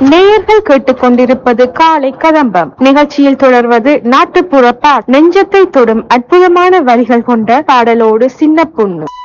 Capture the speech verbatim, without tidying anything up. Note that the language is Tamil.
நேயர்கள் கேட்டுக்கொண்டிருப்பது காலை கதம்பம் நிகழ்ச்சியில் தொடர்வது நாட்டுப்புற பாட் நெஞ்சத்தை தொடும் அற்புதமான வரிகள் கொண்ட பாடலோடு சின்ன பொண்ணு.